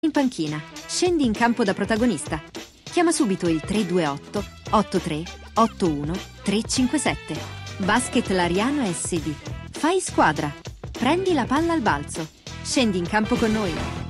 In panchina, scendi in campo da protagonista. Chiama subito il 328 83 81 357. Basket Lariano SD. Fai squadra. Prendi la palla al balzo. Scendi in campo con noi.